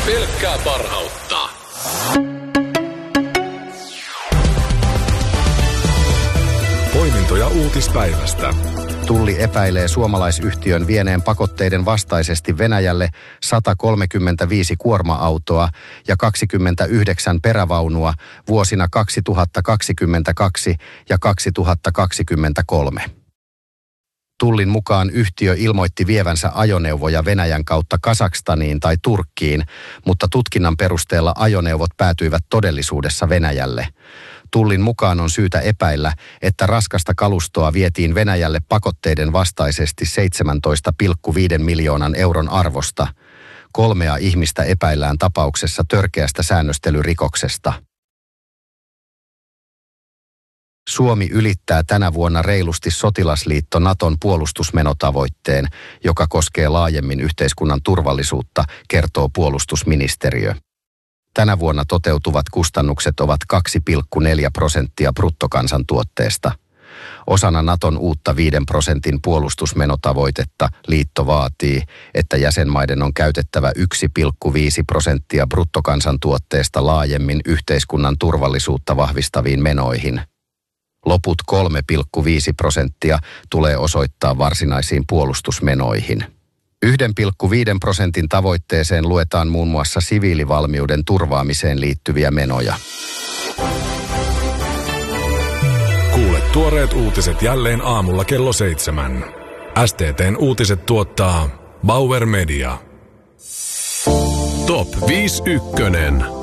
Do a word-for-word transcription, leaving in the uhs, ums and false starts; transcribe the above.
Pelkkää parhautta. Poimintoja uutispäivästä. Tulli epäilee suomalaisyhtiön vieneen pakotteiden vastaisesti Venäjälle sata kolmekymmentäviisi kuorma-autoa ja kaksikymmentäyhdeksän perävaunua vuosina kaksituhattakaksikymmentäkaksi ja kaksituhattakaksikymmentäkolme. Tullin mukaan yhtiö ilmoitti vievänsä ajoneuvoja Venäjän kautta Kazakstaniin tai Turkkiin, mutta tutkinnan perusteella ajoneuvot päätyivät todellisuudessa Venäjälle. Tullin mukaan on syytä epäillä, että raskasta kalustoa vietiin Venäjälle pakotteiden vastaisesti seitsemäntoista pilkku viisi miljoonan euron arvosta. Kolmea ihmistä epäillään tapauksessa törkeästä säännöstelyrikoksesta. Suomi ylittää tänä vuonna reilusti sotilasliitto Naton puolustusmenotavoitteen, joka koskee laajemmin yhteiskunnan turvallisuutta, kertoo puolustusministeriö. Tänä vuonna toteutuvat kustannukset ovat kaksi pilkku neljä prosenttia bruttokansantuotteesta. Osana Naton uutta viiden prosentin puolustusmenotavoitetta liitto vaatii, että jäsenmaiden on käytettävä yksi pilkku viisi prosenttia bruttokansantuotteesta laajemmin yhteiskunnan turvallisuutta vahvistaviin menoihin. Loput kolme pilkku viisi prosenttia tulee osoittaa varsinaisiin puolustusmenoihin. yksi pilkku viisi prosentin tavoitteeseen luetaan muun muassa siviilivalmiuden turvaamiseen liittyviä menoja. Kuule tuoreet uutiset jälleen aamulla kello seitsemän. S T T:n uutiset tuottaa Bauer Media. Top viisi ykkönen.